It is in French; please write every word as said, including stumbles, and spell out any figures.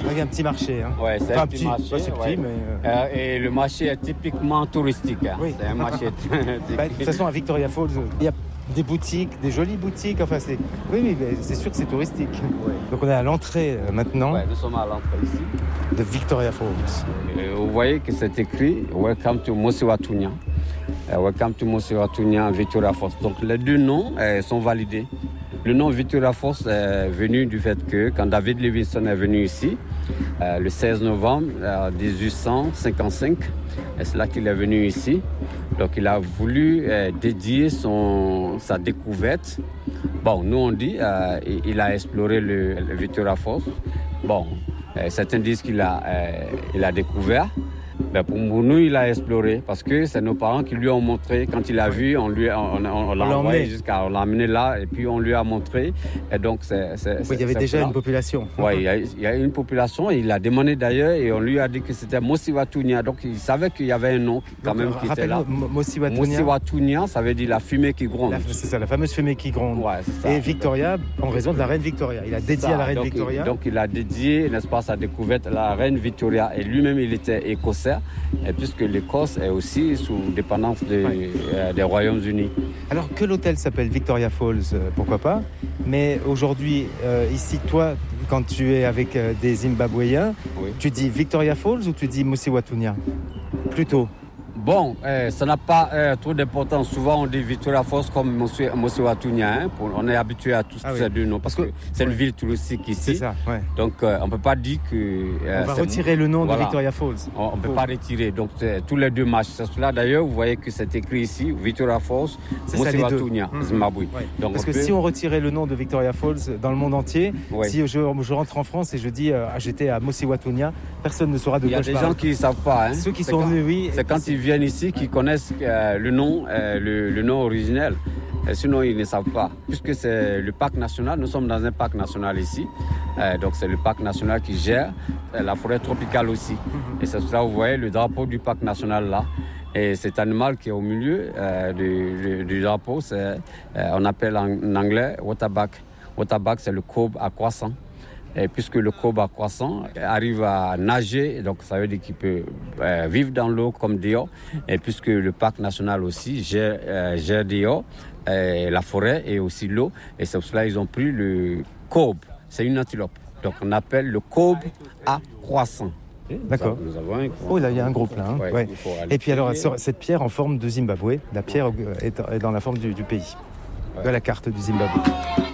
Avec un petit marché. Hein. Ouais, c'est enfin, un petit, petit marché. Ouais, c'est petit, ouais. mais... Euh, et le marché est typiquement touristique. Hein. Oui. C'est un marché... bah, de toute façon, à Victoria Falls, il y a des boutiques, des jolies boutiques. Enfin, c'est... Oui, oui, c'est sûr que c'est touristique. Oui. Donc, on est à l'entrée euh, maintenant. Ouais, nous sommes à l'entrée ici. De Victoria Falls. Et vous voyez que c'est écrit « Welcome to Mosiwatunya ». Uh, welcome to Mosiwatunya, Victoria Falls. Donc les deux noms euh, sont validés. Le nom Victoria Falls est venu du fait que quand David Livingstone est venu ici, euh, le seize novembre euh, dix-huit cent cinquante-cinq, c'est là qu'il est venu ici. Donc il a voulu euh, dédier son, sa découverte. Bon, nous on dit euh, il a exploré le, le Victoria Falls. Bon, euh, certains disent qu'il a, euh, il a découvert. Ben pour nous, il a exploré parce que c'est nos parents qui lui ont montré. Quand il a vu, on, lui, on, on, on l'a envoyé jusqu'à, on l'a amené là et puis on lui a montré. Et donc, c'est, c'est, oui, il y avait déjà là. Une population. Oui, il y, a, il y a une population. Il a demandé d'ailleurs et on lui a dit que c'était Mosiwatunya. Donc, il savait qu'il y avait un nom quand donc, même qui était là. Mosiwatunya. Mosiwatunya, ça veut dire la fumée qui gronde. La, c'est ça, la fameuse fumée qui gronde. Ouais, c'est ça. Et Victoria, en raison de la reine Victoria. Il a dédié ça. à la reine donc, Victoria. Il, donc, il a dédié, n'est-ce pas, sa découverte à la reine Victoria. Et lui-même, il était écossais. Et puisque l'Écosse est aussi sous dépendance de, ouais. euh, des Royaumes-Unis. Alors que l'hôtel s'appelle Victoria Falls, euh, pourquoi pas. Mais aujourd'hui, euh, ici, toi, quand tu es avec euh, des Zimbabwéens, oui. tu dis Victoria Falls ou tu dis Mosiwatunya plutôt? Bon, euh, ça n'a pas euh, trop d'importance. Souvent, on dit Victoria Falls comme Mosiwatunya. Hein, on est habitué à tous ah ces oui. deux noms parce que c'est ouais. une ville touristique ici. C'est ça, ouais. Donc, euh, on ne peut pas dire que... Euh, on va retirer le nom voilà. de Victoria Falls. On ne peut pas retirer. Donc, tous les deux marchent. C'est cela, d'ailleurs, vous voyez que c'est écrit ici, Victoria Falls, Mosiwatunya, mmh. Zimbabwe. Ouais. Donc, parce que peut... si on retirait le nom de Victoria Falls dans le monde entier, ouais. si je, je rentre en France et je dis euh, j'étais à Mosiwatunya, personne ne saura de quoi je parle. Il y a des gens qui ne savent pas. Hein. Ceux qui sont venus, oui. C'est quand ils viennent ici qui connaissent euh, le nom, euh, le, le nom originel. Et sinon, ils ne savent pas. Puisque c'est le parc national, nous sommes dans un parc national ici. Euh, donc, c'est le parc national qui gère euh, la forêt tropicale aussi. Mm-hmm. Et c'est ça, vous voyez, le drapeau du parc national là. Et cet animal qui est au milieu euh, du, du, du drapeau, c'est, euh, on appelle en, en anglais waterback. Waterback, c'est le kobe à croissant. Et puisque le kobe à croissant arrive à nager, donc ça veut dire qu'il peut euh, vivre dans l'eau comme dehors. Et puisque le parc national aussi gère, euh, gère dehors, euh, la forêt et aussi l'eau. Et c'est pour cela qu'ils ont pris le kobe. C'est une antilope. Donc on appelle le kobe à croissant. D'accord. Nous avons un... Oh là, il y a un groupe là. Hein. Ouais, ouais. Et puis alors, cette pierre en forme de Zimbabwe, la pierre est dans la forme du, du pays, ouais. de la carte du Zimbabwe.